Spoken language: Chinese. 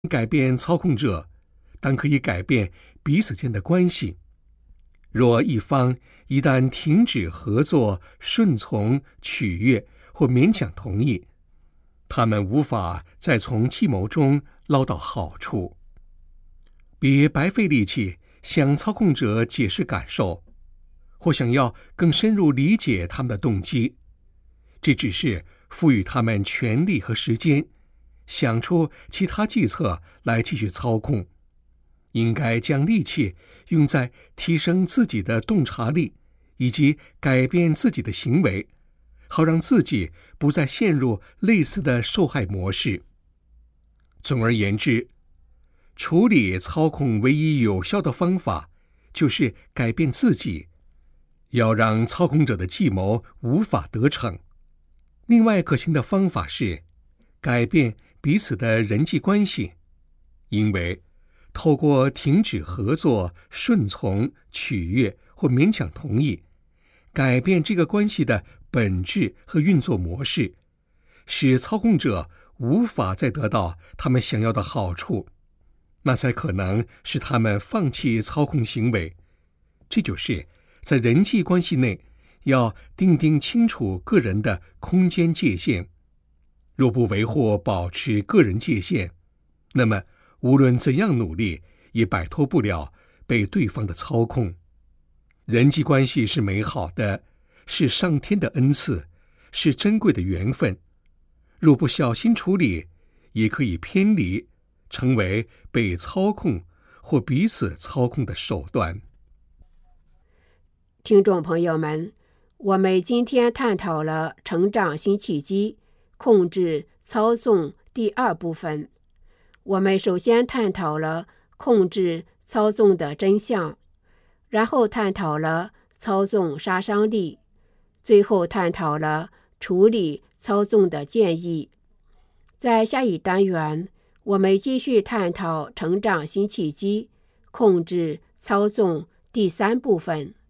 改变操控者，但可以改变彼此间的关系。若一方一旦停止合作、顺从、取悦或勉强同意，他们无法再从计谋中捞到好处。别白费力气向操控者解释感受，或想要更深入理解他们的动机。这只是赋予他们权力和时间，想出其他计策来继续操控。应该将力气用在提升自己的洞察力，以及改变自己的行为，好让自己不再陷入类似的受害模式。总而言之，处理操控唯一有效的方法就是改变自己，要让操控者的计谋无法得逞。另外可行的方法是改变彼此的人际关系，因为透过停止合作、顺从、取悦或勉强同意，改变这个关系的本质和运作模式，使操控者无法再得到他们想要的好处，那才可能使他们放弃操控行为。这就是在人际关系内要定清楚个人的空间界限。若不维护保持个人界限，那么无论怎样努力，也摆脱不了被对方的操控。人际关系是美好的，是上天的恩赐，是珍贵的缘分。若不小心处理，也可以偏离，成为被操控或彼此操控的手段。 听众朋友们，我们今天探讨了成长新契机，控制操纵第二部分。我们首先探讨了控制操纵的真相，然后探讨了操纵杀伤力，最后探讨了处理操纵的建议。在下一单元，我们继续探讨成长新契机，控制操纵第三部分。